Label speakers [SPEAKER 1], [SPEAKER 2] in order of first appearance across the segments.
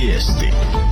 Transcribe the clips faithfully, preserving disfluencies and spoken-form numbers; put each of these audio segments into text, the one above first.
[SPEAKER 1] Vijesti.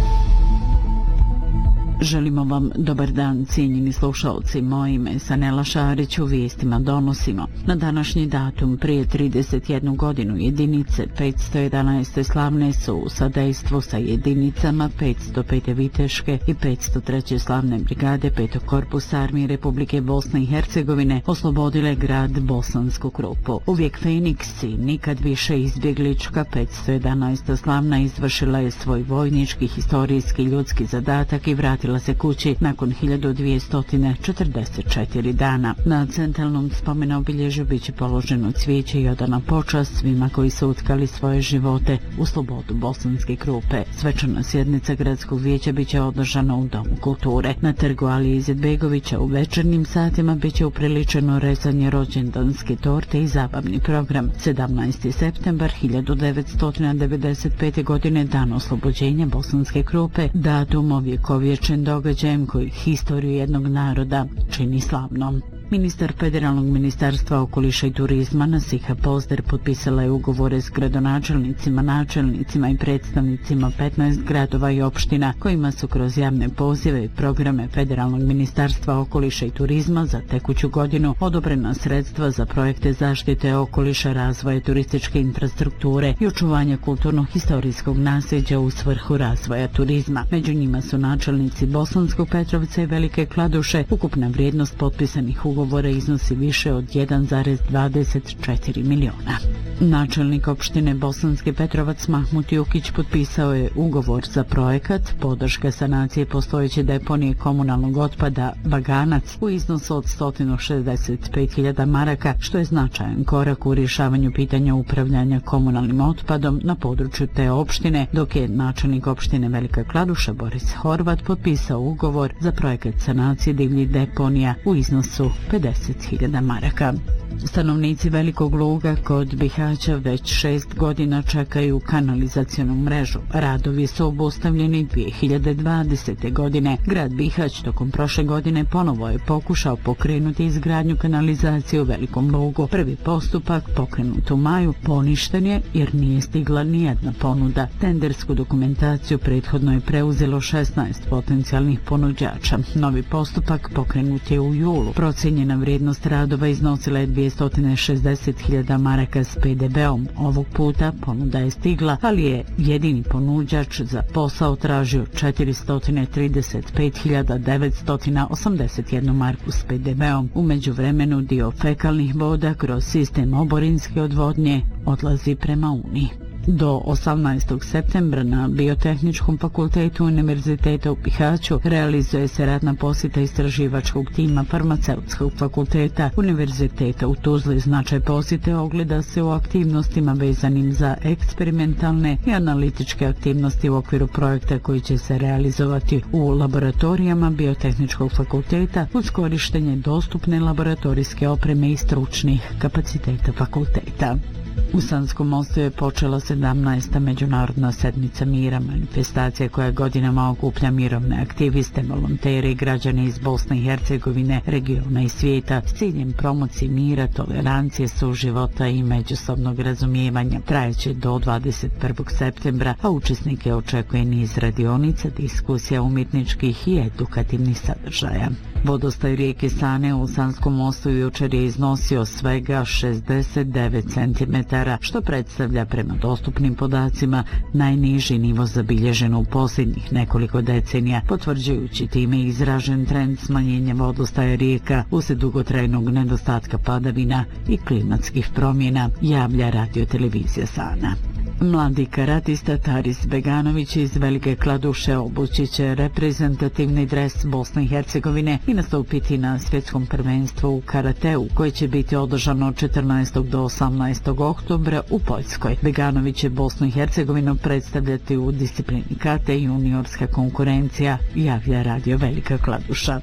[SPEAKER 2] Želimo vam dobar dan, cijenjeni slušalci. Moje ime je Sanela Šarić, u vijestima donosimo. Na današnji datum prije trideset jednu godinu jedinice petsto jedanaeste slavne su u sadejstvu sa jedinicama petsto pete viteške i petsto treće slavne brigade petog korpusa armije Republike Bosne i Hercegovine oslobodile grad Bosansku Krupu. Uvijek Feniks i nikad više izbjeglička petsto jedanaesta slavna izvršila je svoj vojnički, historijski, ljudski zadatak i vratila se kući nakon hiljadu dvjesto četrdeset četiri dana. Na centralnom spomen obilježju biće položeno cvijeće i odana počast svima koji su utkali svoje živote u slobodu Bosanske Krupe. Svečana sjednica gradskog vijeća biće održana u Domu kulture. Na trgu Alije Izetbegovića u večernjim satima biće upriličeno rezanje rođendanske torte i zabavni program. sedamnaesti septembar hiljadu devetsto devedeset pete. godine, dan oslobođenja Bosanske Krupe, datum ovjekovječen događajem koji historiju jednog naroda čini slavnom. Ministar Federalnog ministarstva okoliša i turizma Nasiha Pozder potpisala je ugovore s gradonačelnicima, načelnicima i predstavnicima petnaest gradova i opština kojima su kroz javne pozive i programe Federalnog ministarstva okoliša i turizma za tekuću godinu odobrena sredstva za projekte zaštite okoliša, razvoja turističke infrastrukture i očuvanja kulturno-historijskog nasljeđa u svrhu razvoja turizma. Među njima su načelnici Bosanskog Petrovca i Velike Kladuše. Ukupna vrijednost potpisanih ugovora ugovora iznosi više od jedan zarez dvadeset četiri miliona. Načelnik opštine Bosanski Petrovac Mahmut Jukić potpisao je ugovor za projekat podrška sanacije postojeće deponije komunalnog otpada Baganac u iznosu od sto šezdeset pet hiljada maraka, što je značajan korak u rješavanju pitanja upravljanja komunalnim otpadom na području te opštine, dok je načelnik opštine Velika Kladuša Boris Horvat potpisao ugovor za projekat sanacije divljih deponija u iznosu pedeset hiljada maraka. Stanovnici Velikog Luga kod Bihaća već šest godina čekaju kanalizacionu mrežu. Radovi su obustavljeni dvije hiljade dvadesete. godine. Grad Bihać tokom prošle godine ponovo je pokušao pokrenuti izgradnju kanalizacije u Velikom Lugu. Prvi postupak, pokrenut u maju, poništen je jer nije stigla nijedna ponuda. Tendersku dokumentaciju prethodno je preuzelo šesnaest potencijalnih ponuđača. Novi postupak pokrenut je u julu. Procijenjena vrijednost radova iznosila je dvjesto šezdeset hiljada maraka s pe de beom. Ovog puta ponuda je stigla, ali je jedini ponuđač za posao tražio četiristo trideset pet hiljada devetsto osamdeset jednu marku s pe de beom. U međuvremenu dio fekalnih voda kroz sistem oborinske odvodnje odlazi prema Uniji. Do osamnaestog septembra na Biotehničkom fakultetu Univerziteta u Bihaću realizuje se radna posjeta istraživačkog tima Farmaceutskog fakulteta Univerziteta u Tuzli. Značaj posjete ogleda se u aktivnostima vezanim za eksperimentalne i analitičke aktivnosti u okviru projekta koji će se realizovati u laboratorijama Biotehničkog fakulteta uz korištenje dostupne laboratorijske opreme i stručnih kapaciteta fakulteta. U Sanskom Mostu je počela sedamnaesta Međunarodna sedmica mira, manifestacija koja godinama okuplja mirovne aktiviste, volontere i građane iz Bosne i Hercegovine, regiona i svijeta s ciljem promocije mira, tolerancije, suživota i međusobnog razumijevanja. Trajeće do dvadeset prvog septembra, a učesnike očekuje niz radionica, diskusija, umjetničkih i edukativnih sadržaja. Vodostaj rijeke Sane u Sanskom Mostu jučer je iznosio svega šezdeset devet centimetara, što predstavlja prema dostupnim podacima najniži nivo zabilježen u posljednjih nekoliko decenija, potvrđujući time izražen trend smanjenja vodostaja rijeka uslijed dugotrajnog nedostatka padavina i klimatskih promjena, javlja radiotelevizija Sana. Mladi karatista Taris Beganović iz Velike Kladuše obući će reprezentativni dres Bosne i Hercegovine i nastupiti na svjetskom prvenstvu u karateu koje će biti održano od četrnaestog do osamnaestog oktobra u Poljskoj. Beganović će Bosnu i Hercegovinu predstavljati u disciplini kate juniorska konkurencija, javlja radio Velika Kladuša.